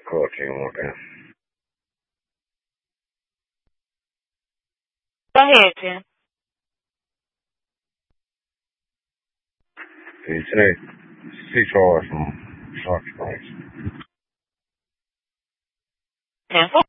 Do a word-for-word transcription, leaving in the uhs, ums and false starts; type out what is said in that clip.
Call to you one more time. Go ahead, Tim. Hey, today, C. Charles from Shark Springs. ten four.